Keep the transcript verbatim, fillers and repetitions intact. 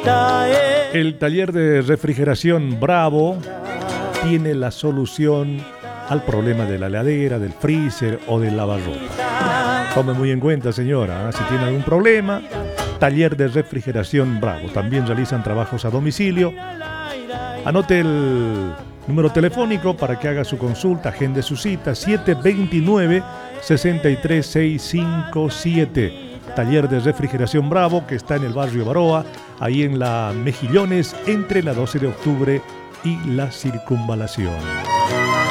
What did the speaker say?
El taller de refrigeración Bravo tiene la solución al problema de la heladera, del freezer o del lavarropa. Tome muy en cuenta, señora, ¿eh? Si tiene algún problema, taller de refrigeración Bravo. También realizan trabajos a domicilio. Anote el número telefónico para que haga su consulta, agende su cita, siete dos nueve, seis tres seis cinco siete. Taller de refrigeración Bravo, que está en el barrio Baroa, ahí en la Mejillones, entre la doce de octubre y la Circunvalación.